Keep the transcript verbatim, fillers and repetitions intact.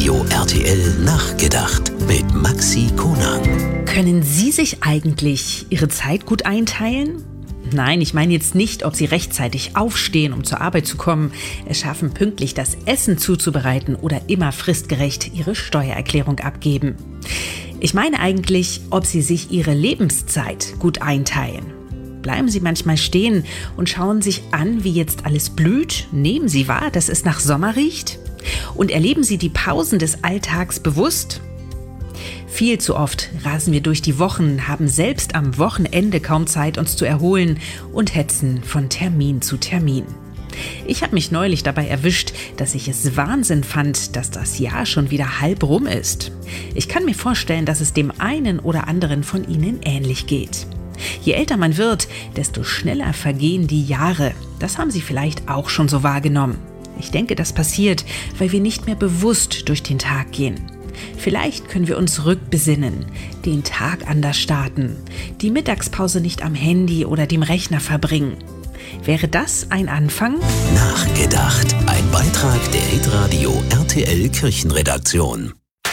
Hitradio R T L Nachgedacht mit Maxi Konang. Können Sie sich eigentlich Ihre Zeit gut einteilen? Nein, ich meine jetzt nicht, ob Sie rechtzeitig aufstehen, um zur Arbeit zu kommen, es schaffen, pünktlich das Essen zuzubereiten oder immer fristgerecht Ihre Steuererklärung abgeben. Ich meine eigentlich, ob Sie sich Ihre Lebenszeit gut einteilen. Bleiben Sie manchmal stehen und schauen sich an, wie jetzt alles blüht? Nehmen Sie wahr, dass es nach Sommer riecht? Und erleben Sie die Pausen des Alltags bewusst? Viel zu oft rasen wir durch die Wochen, haben selbst am Wochenende kaum Zeit, uns zu erholen und hetzen von Termin zu Termin. Ich habe mich neulich dabei erwischt, dass ich es Wahnsinn fand, dass das Jahr schon wieder halb rum ist. Ich kann mir vorstellen, dass es dem einen oder anderen von Ihnen ähnlich geht. Je älter man wird, desto schneller vergehen die Jahre. Das haben Sie vielleicht auch schon so wahrgenommen. Ich denke, das passiert, weil wir nicht mehr bewusst durch den Tag gehen. Vielleicht können wir uns rückbesinnen, den Tag anders starten, die Mittagspause nicht am Handy oder dem Rechner verbringen. Wäre das ein Anfang? Nachgedacht. Ein Beitrag der Hitradio R T L Kirchenredaktion.